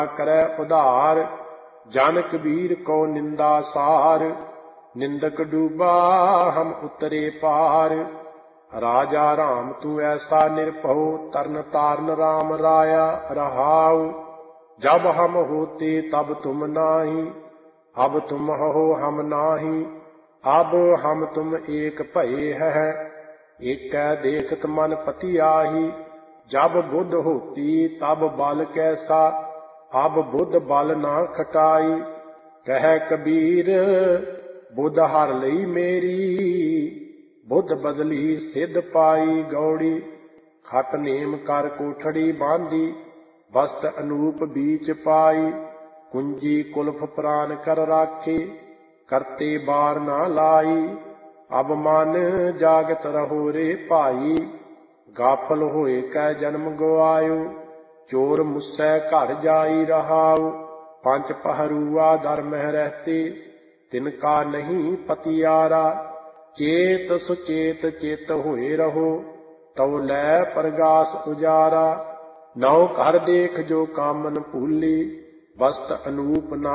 करै उधार, जन कबीर को निंदा सार। निंदक डूबा हम उतरे पार, राजा राम तू ऐसा निरभउ। तरन तारन राम राया रहाउ, जब हम होते तब तुम नाही। अब तुम हो हम नाही, अब हम तुम एक भये है। एक देखत मन पति आही, जब बुद्ध होती तब बल कैसा। अब बुद्ध बल ना खटाई, कह कबीर बुद्ध हर लई मेरी। बुद्ध बदली सिद्ध पाई गौड़ी, खट नेम कर कोठड़ी बांधी। वस्त अनूप बीच पाई, कुंजी कुल्फ प्राण कर राखे। करते बार ना लाई, अब मन जागत रहो रे भाई। गाफल होए कै जन्म गवायो, चोर मुस्सै घर जाई रहाओ। पंच पहरुआ दर मह रहते, तिनका नहीं पतियारा। चेत सुचेत चित होए रहो, तव लै परगास उजारा। नौ घर देख जो कामन भूली, वस्त अनूप ना